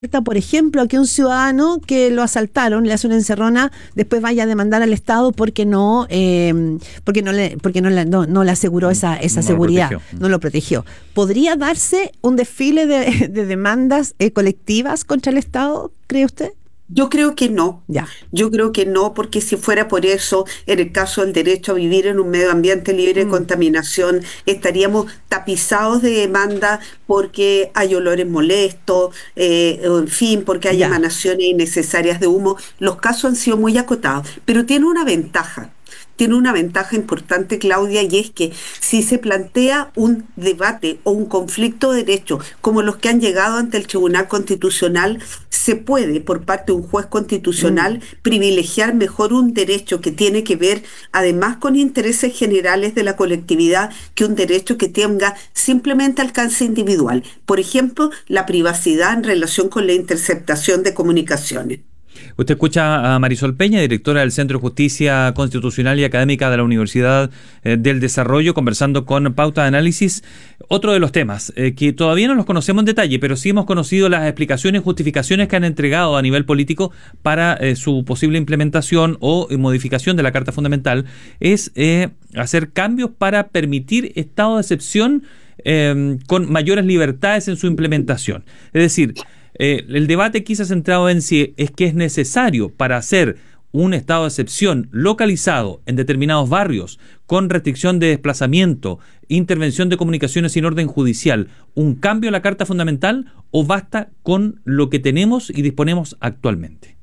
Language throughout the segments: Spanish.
por ejemplo, a que un ciudadano que lo asaltaron, le hace una encerrona, después vaya a demandar al Estado porque no le aseguró esa seguridad, no lo protegió. ¿Podría darse un desfile de demandas colectivas contra el Estado, cree usted? Yo creo que no. Ya. Yo creo que no, porque si fuera por eso, en el caso del derecho a vivir en un medio ambiente libre de contaminación, estaríamos tapizados de demanda porque hay olores molestos, o en fin, porque hay emanaciones innecesarias de humo. Los casos han sido muy acotados, pero tiene una ventaja. Tiene una ventaja importante, Claudia, y es que si se plantea un debate o un conflicto de derechos como los que han llegado ante el Tribunal Constitucional, se puede, por parte de un juez constitucional, privilegiar mejor un derecho que tiene que ver además con intereses generales de la colectividad que un derecho que tenga simplemente alcance individual. Por ejemplo, la privacidad en relación con la interceptación de comunicaciones. Usted escucha a Marisol Peña, directora del Centro de Justicia Constitucional y Académica de la Universidad del Desarrollo, conversando con Pauta de Análisis. Otro de los temas que todavía no los conocemos en detalle, pero sí hemos conocido las explicaciones y justificaciones que han entregado a nivel político para su posible implementación o modificación de la Carta Fundamental, es hacer cambios para permitir estado de excepción con mayores libertades en su implementación. Es decir, el debate quizás centrado en si es que es necesario para hacer un estado de excepción localizado en determinados barrios con restricción de desplazamiento, intervención de comunicaciones sin orden judicial, un cambio a la Carta Fundamental, o basta con lo que tenemos y disponemos actualmente.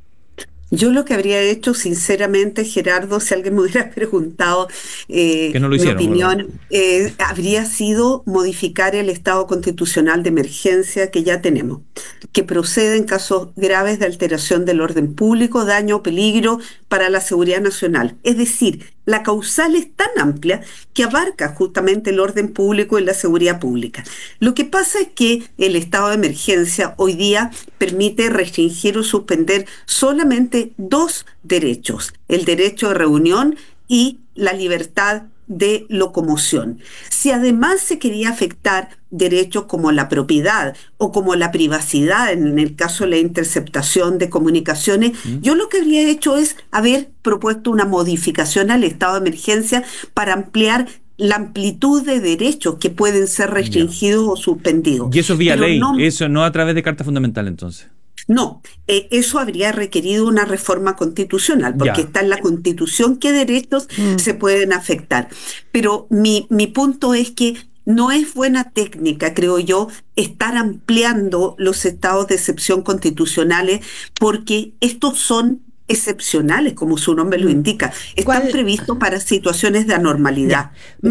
Yo lo que habría hecho, sinceramente, Gerardo, si alguien me hubiera preguntado que no lo hicieron, mi opinión, habría sido modificar el estado constitucional de emergencia que ya tenemos, que procede en casos graves de alteración del orden público, daño o peligro para la seguridad nacional. Es decir, la causal es tan amplia que abarca justamente el orden público y la seguridad pública. Lo que pasa es que el estado de emergencia hoy día permite restringir o suspender solamente dos derechos: el derecho de reunión y la libertad de locomoción. Si además se quería afectar derechos como la propiedad o como la privacidad, en el caso de la interceptación de comunicaciones, yo lo que habría hecho es haber propuesto una modificación al estado de emergencia para ampliar la amplitud de derechos que pueden ser restringidos o suspendidos. Y eso es vía ley, eso no a través de Carta Fundamental, entonces. No, eso habría requerido una reforma constitucional, porque está en la Constitución qué derechos se pueden afectar. Pero mi punto es que no es buena técnica, creo yo, estar ampliando los estados de excepción constitucionales, porque estos son excepcionales, como su nombre lo indica. Están previstos para situaciones de anormalidad.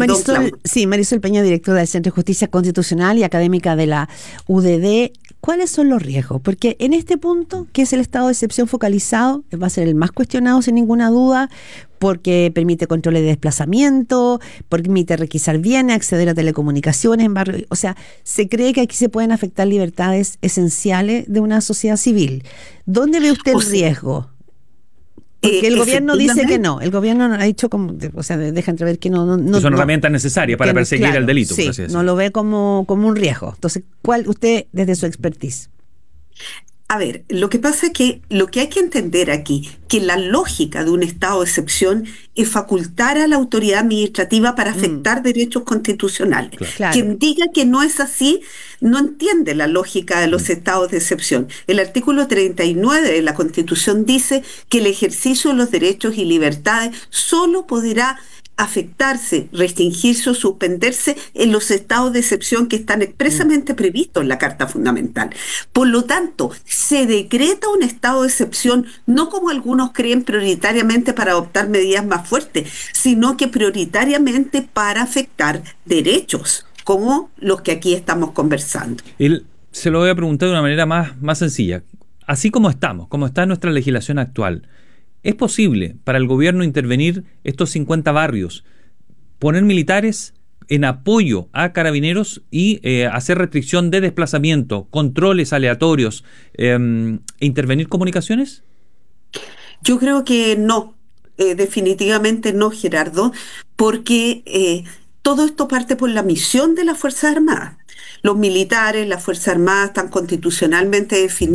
Marisol Peña, directora del Centro de Justicia Constitucional y académica de la UDD. ¿Cuáles son los riesgos? Porque en este punto, que es el estado de excepción focalizado, va a ser el más cuestionado sin ninguna duda, porque permite controles de desplazamiento, permite requisar bienes, acceder a telecomunicaciones en barrios. O sea, se cree que aquí se pueden afectar libertades esenciales de una sociedad civil. ¿Dónde ve usted el riesgo? Porque el gobierno dice que no. El gobierno ha dicho como, o sea, deja entrever que no que son herramientas necesarias para perseguir el delito. Sí, no lo ve como un riesgo. Entonces, ¿cuál usted, desde su expertise? A ver, lo que pasa es que lo que hay que entender aquí, que la lógica de un estado de excepción es facultar a la autoridad administrativa para afectar derechos constitucionales. Claro. Quien diga que no es así, no entiende la lógica de los estados de excepción. El artículo 39 de la Constitución dice que el ejercicio de los derechos y libertades solo podrá afectarse, restringirse o suspenderse en los estados de excepción que están expresamente previstos en la Carta Fundamental. Por lo tanto, se decreta un estado de excepción no como algunos creen prioritariamente para adoptar medidas más fuertes, sino que prioritariamente para afectar derechos como los que aquí estamos conversando. Se lo voy a preguntar de una manera más sencilla. Así como estamos, como está nuestra legislación actual, ¿es posible para el gobierno intervenir estos 50 barrios, poner militares en apoyo a carabineros y hacer restricción de desplazamiento, controles aleatorios, intervenir comunicaciones? Yo creo que no, definitivamente no, Gerardo, porque todo esto parte por la misión de las Fuerzas Armadas. Los militares, las Fuerzas Armadas están constitucionalmente definidos